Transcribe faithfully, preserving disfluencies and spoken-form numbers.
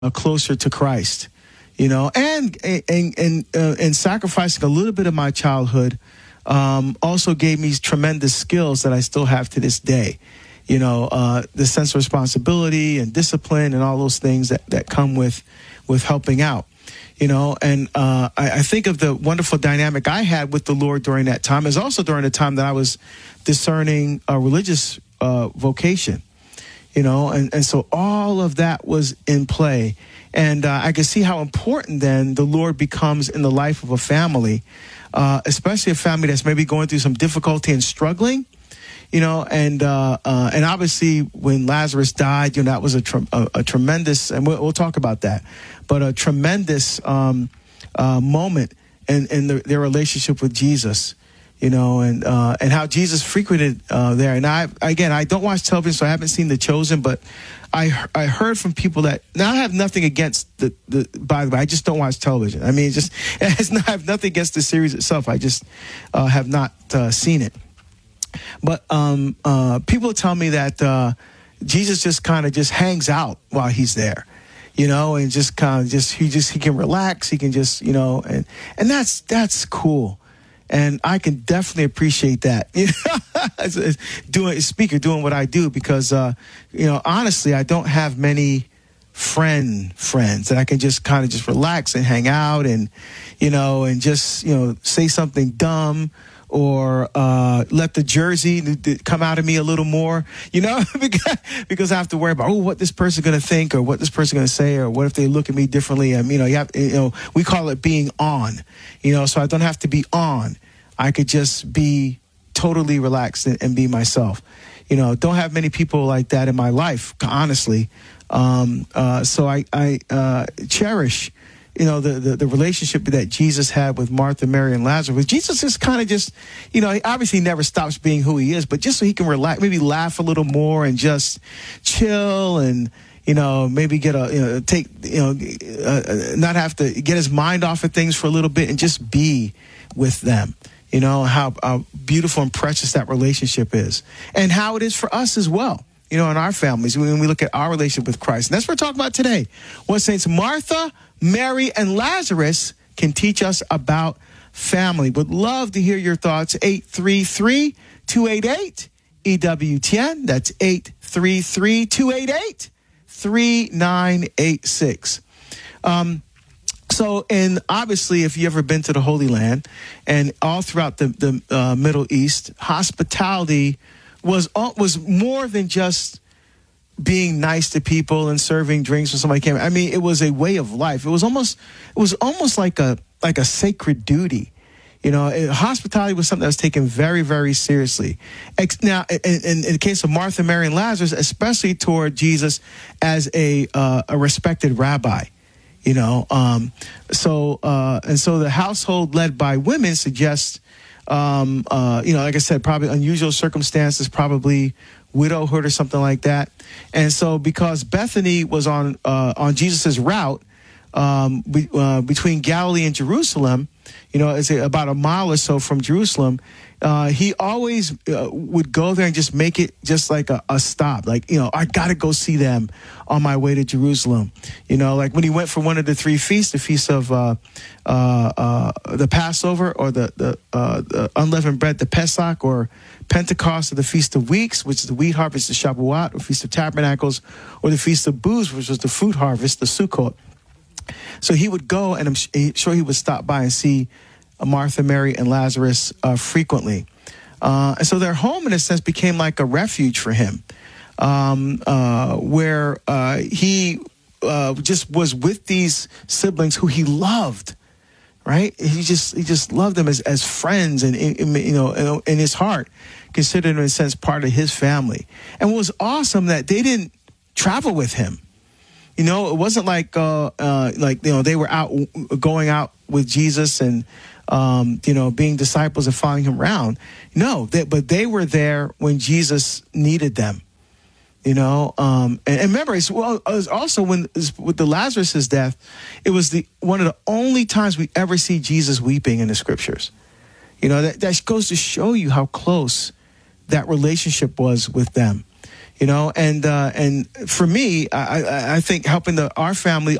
uh, closer to Christ, you know, and and and, uh, and sacrificing a little bit of my childhood um, also gave me tremendous skills that I still have to this day. You know, uh, the sense of responsibility and discipline and all those things that, that come with with helping out. You know, and uh, I, I think of the wonderful dynamic I had with the Lord during that time. Is also during the time that I was discerning a religious uh, vocation. You know, and, and so all of that was in play. And uh, I can see how important then the Lord becomes in the life of a family, uh, especially a family that's maybe going through some difficulty and struggling. You know, and uh, uh, and obviously when Lazarus died, you know, that was a, tre- a, a tremendous, and we'll, we'll talk about that, but a tremendous um, uh, moment in, in the, their relationship with Jesus, you know, and uh, and how Jesus frequented uh, there. And I, again, I don't watch television, so I haven't seen The Chosen, but I I heard from people that, now I have nothing against the, the by the way, I just don't watch television. I mean, it just, it's not, I have nothing against the series itself. I just uh, have not uh, seen it. But um, uh, people tell me that uh, Jesus just kind of just hangs out while he's there, you know, and just kind of just he just he can relax. He can just, you know, and and that's that's cool. And I can definitely appreciate that. You know, as a doing a speaker, doing what I do, because, uh, you know, honestly, I don't have many friend friends that I can just kind of just relax and hang out and, you know, and just, you know, say something dumb, or uh, let the Jersey come out of me a little more, you know, because, because I have to worry about, oh, what this person's going to think, or what this person's going to say, or what if they look at me differently. And, you know, you have, you know, we call it being on, you know, so I don't have to be on. I could just be totally relaxed and, and be myself. You know, don't have many people like that in my life, honestly. Um, uh, so I, I uh, cherish, you know, the, the, the relationship that Jesus had with Martha, Mary, and Lazarus. Jesus is kind of just, you know, he obviously never stops being who he is, but just so he can relax, maybe laugh a little more and just chill and, you know, maybe get a, you know, take, you know, uh, not have to get his mind off of things for a little bit and just be with them. You know, how, how beautiful and precious that relationship is, and how it is for us as well. You know, in our families, when we look at our relationship with Christ. And that's what we're talking about today. What Saints Martha, Mary, and Lazarus can teach us about family. Would love to hear your thoughts. eight three three, two eight eight, E W T N. That's eight three three, two eight eight, three nine eight six. Um, so, and obviously, if you ever been to the Holy Land and all throughout the, the uh, Middle East, hospitality was was more than just being nice to people and serving drinks when somebody came. I mean, it was a way of life. It was almost it was almost like a like a sacred duty. You know, it, hospitality was something that was taken very, very seriously. Ex, now, in, in, in the case of Martha, Mary, and Lazarus, especially toward Jesus as a uh, a respected rabbi. You know, um, so uh, and so the household led by women suggests. Um, uh, you know, like I said, probably unusual circumstances, probably widowhood or something like that. And so because Bethany was on uh, on Jesus's route um, be, uh, between Galilee and Jerusalem, you know, it's about a mile or so from Jerusalem, uh, he always uh, would go there and just make it just like a, a stop. Like, you know, I got to go see them on my way to Jerusalem. You know, like when he went for one of the three feasts, the feast of uh, uh, uh, the Passover, or the, the, uh, the unleavened bread, the Pesach, or Pentecost, or the Feast of Weeks, which is the wheat harvest, the Shavuot, or Feast of Tabernacles, or the Feast of Booths, which was the fruit harvest, the Sukkot. So he would go, and I'm sure he would stop by and see Martha, Mary, and Lazarus uh, frequently. Uh, and so their home, in a sense, became like a refuge for him, um, uh, where uh, he uh, just was with these siblings who he loved, right? He just he just loved them as, as friends, and, and, you know, in his heart, considered them, in a sense, part of his family. And what was awesome that they didn't travel with him. You know, it wasn't like, uh, uh, like, you know, they were out going out with Jesus and, um, you know, being disciples and following him around. No, they, but they were there when Jesus needed them, you know. Um, and, and remember, it's, well, it was also when with the Lazarus' death, it was the one of the only times we ever see Jesus weeping in the scriptures. You know, that, that goes to show you how close that relationship was with them. You know, and uh, and for me, I, I I think helping the our family